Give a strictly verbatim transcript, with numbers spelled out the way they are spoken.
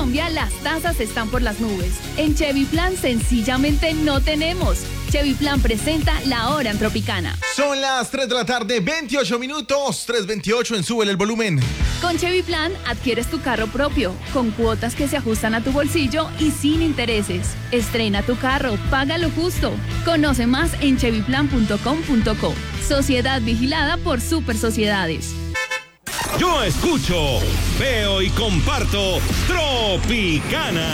Colombia las tasas están por las nubes. En Chevy Plan sencillamente no tenemos. Chevy Plan presenta La Hora en Tropicana. Son las tres de la tarde, veintiocho minutos, tres veintiocho en Súbele el Volumen. Con Chevy Plan adquieres tu carro propio, con cuotas que se ajustan a tu bolsillo y sin intereses. Estrena tu carro, págalo justo. Conoce más en chevy plan punto com punto co. Sociedad vigilada por Super Sociedades. Yo escucho, veo y comparto Tropicana.